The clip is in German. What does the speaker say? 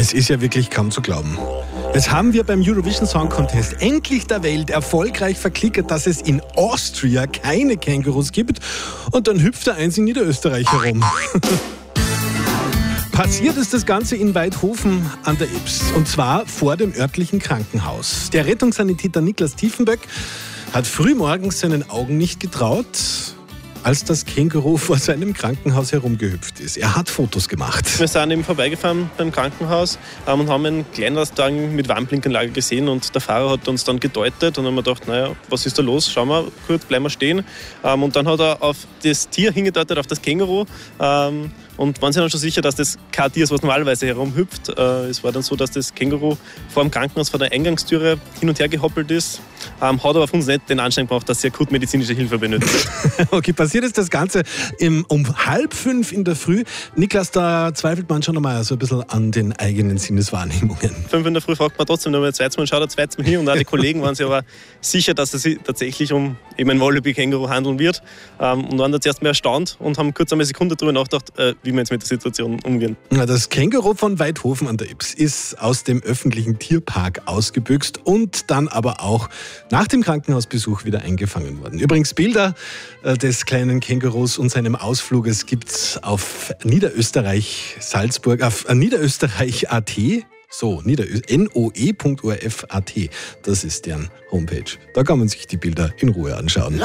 Es ist ja wirklich kaum zu glauben. Jetzt haben wir beim Eurovision Song Contest endlich der Welt erfolgreich verklickert, dass es in Austria keine Kängurus gibt. Und dann hüpft da eins in Niederösterreich herum. Passiert ist das Ganze in Weidhofen an der Ybbs. Und zwar vor dem örtlichen Krankenhaus. Der Rettungssanitäter Niklas Tiefenböck hat frühmorgens seinen Augen nicht getraut, als das Känguru vor seinem Krankenhaus herumgehüpft ist. Er hat Fotos gemacht. Wir sind eben vorbeigefahren beim Krankenhaus und haben einen Kleinlastwagen mit Warnblinkanlage gesehen und der Fahrer hat uns dann gedeutet und haben wir gedacht, naja, was ist da los? Schauen wir kurz, bleiben wir stehen. Und dann hat er auf das Tier hingedeutet, auf das Känguru. Und waren sie dann schon sicher, dass das kein Tier ist, was normalerweise herumhüpft. Es war dann so, dass das Känguru vor dem Krankenhaus vor der Eingangstüre hin und her gehoppelt ist. Hat aber von uns nicht den Anschein gebracht, dass sie akut medizinische Hilfe benötigt. Okay, passiert ist das Ganze um 4:30 in der Früh. Niklas, da zweifelt man schon einmal so ein bisschen an den eigenen Sinneswahrnehmungen. 5 in der Früh fragt man trotzdem noch mal zweites Mal, schaut er zweites Mal hin. Und auch die Kollegen waren sich aber sicher, dass es sich tatsächlich um eben ein Wallaby-Känguru handeln wird. Und waren da zuerst mal erstaunt und haben kurz eine Sekunde darüber nachgedacht, wie wir jetzt mit der Situation umgehen. Das Känguru von Weidhofen an der Ybbs ist aus dem öffentlichen Tierpark ausgebüxt und dann aber auch nach dem Krankenhausbesuch wieder eingefangen worden. Übrigens Bilder des kleinen Kängurus und seinem Ausfluges gibt's auf Niederösterreich Salzburg, auf Niederösterreich.at. So, noe.orf.at. Das ist deren Homepage. Da kann man sich die Bilder in Ruhe anschauen.